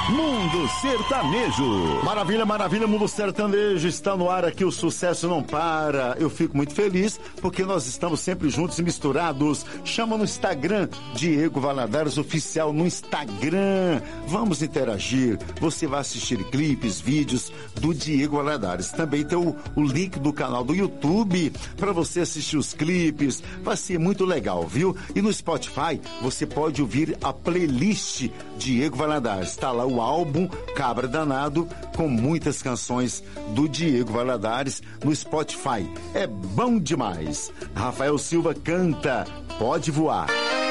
Mundo Sertanejo. Maravilha, maravilha, Mundo Sertanejo está no ar aqui, o sucesso não para. Eu fico muito feliz porque nós estamos sempre juntos e misturados. Chama no Instagram, Diego Valadares Oficial no Instagram. Vamos interagir. Você vai assistir clipes, vídeos do Diego Valadares. Também tem o link do canal do YouTube para você assistir os clipes. Vai ser muito legal, viu? E no Spotify você pode ouvir a playlist Diego Valadares. Está lá o álbum Cabra Danado, com muitas canções do Diego Valadares no Spotify. É bom demais. Rafael Silva canta Pode Voar.